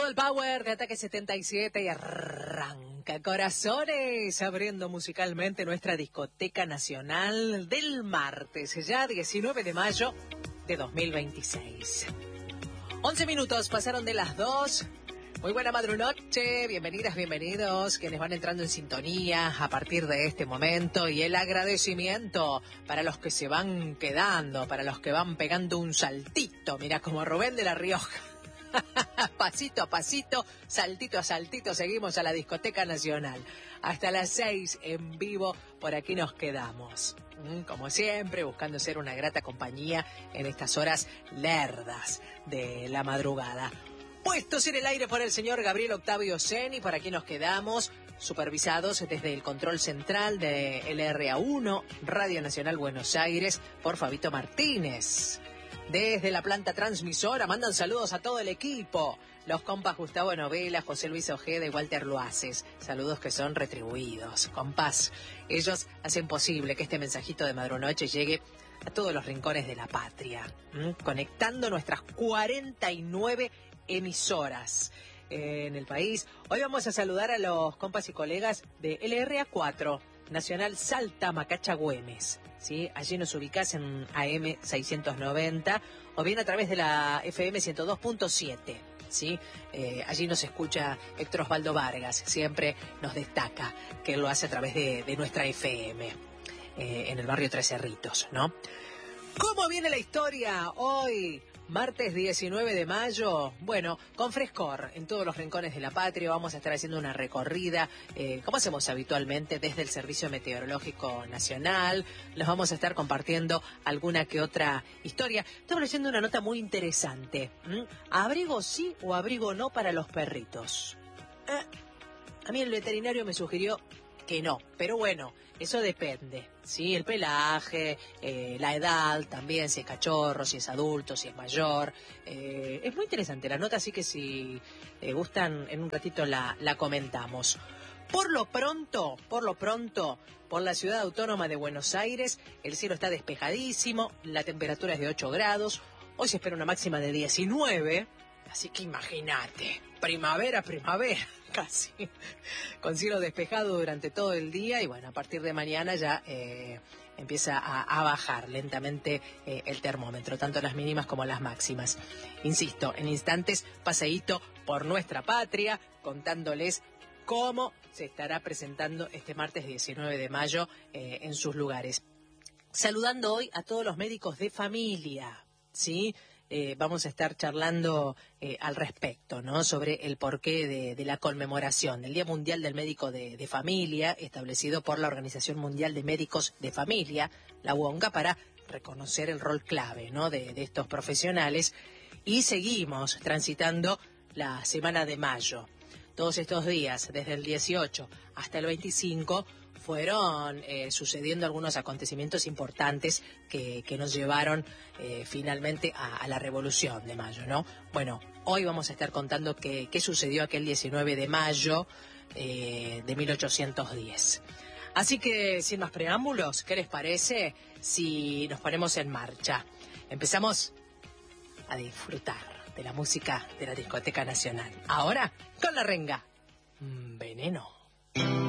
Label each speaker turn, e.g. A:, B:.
A: el power de Ataque 77 y arranca corazones, abriendo musicalmente nuestra discoteca nacional del martes, ya 19 de mayo de 2026. 11 minutos pasaron de las 2. Muy buena madrunoche, bienvenidas, bienvenidos, quienes van entrando en sintonía a partir de este momento, y el agradecimiento para los que se van quedando, para los que van pegando un saltito, mira, como Rubén de La Rioja. Pasito a pasito, saltito a saltito, seguimos a la discoteca nacional. Hasta las 6 en vivo, por aquí nos quedamos. Como siempre, buscando ser una grata compañía en estas horas lerdas de la madrugada. Puestos en el aire por el señor Gabriel Octavio Seni, por aquí nos quedamos, supervisados desde el control central de LRA1, Radio Nacional Buenos Aires, por Fabito Martínez. Desde la planta transmisora mandan saludos a todo el equipo. Los compas Gustavo Novela, José Luis Ojeda y Walter Loaces. Saludos que son retribuidos. Compas, ellos hacen posible que este mensajito de madrunoche llegue a todos los rincones de la patria, conectando nuestras 49 emisoras en el país. Hoy vamos a saludar a los compas y colegas de LRA4, Nacional Salta Macacha Güemes. ¿Sí? Allí nos ubicás en AM 690 o bien a través de la FM 102.7. ¿Sí? Allí nos escucha Héctor Osvaldo Vargas, siempre nos destaca que él lo hace a través de nuestra FM en el barrio Tres Cerritos, ¿no? ¿Cómo viene la historia hoy? Martes 19 de mayo, bueno, con frescor en todos los rincones de la patria. Vamos a estar haciendo una recorrida, como hacemos habitualmente, desde el Servicio Meteorológico Nacional. Les vamos a estar compartiendo alguna que otra historia. Estamos leyendo una nota muy interesante. ¿Abrigo sí o abrigo no para los perritos? A mí el veterinario me sugirió que no, pero bueno, eso depende, ¿sí? El pelaje, la edad también, si es cachorro, si es adulto, si es mayor. Es muy interesante la nota, así que si gustan, en un ratito la comentamos. Por lo pronto, por la ciudad autónoma de Buenos Aires, el cielo está despejadísimo, la temperatura es de 8 grados, hoy se espera una máxima de 19, así que imagínate, primavera, casi, con cielo despejado durante todo el día, y bueno, a partir de mañana ya empieza a bajar lentamente el termómetro, tanto las mínimas como las máximas. Insisto, en instantes, paseíto por nuestra patria, contándoles cómo se estará presentando este martes 19 de mayo en sus lugares. Saludando hoy a todos los médicos de familia, ¿sí? Vamos a estar charlando al respecto, ¿no? Sobre el porqué de la conmemoración del Día Mundial del Médico de Familia, establecido por la Organización Mundial de Médicos de Familia, la UONCA, para reconocer el rol clave, ¿no? de estos profesionales. Y seguimos transitando la semana de mayo. Todos estos días, desde el 18 hasta el 25, fueron sucediendo algunos acontecimientos importantes que nos llevaron finalmente a la Revolución de Mayo, ¿no? Bueno, hoy vamos a estar contando qué sucedió aquel 19 de mayo de 1810. Así que, sin más preámbulos, ¿qué les parece si nos ponemos en marcha? Empezamos a disfrutar de la música de la Discoteca Nacional. Ahora, con la renga. Veneno.